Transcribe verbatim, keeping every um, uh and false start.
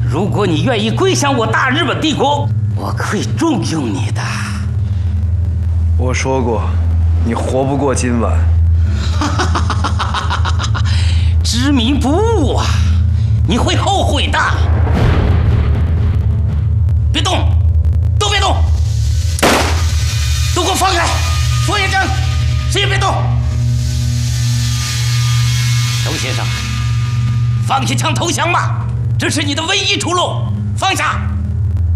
如果你愿意归降我大日本帝国，我会重用你的。 我说过，你活不过今晚。 知民不悟啊，你会后悔的。别动，都别动，都给我放开！冯延征，谁也别动。周先生，放下枪投降吧，这是你的唯一出路。放下。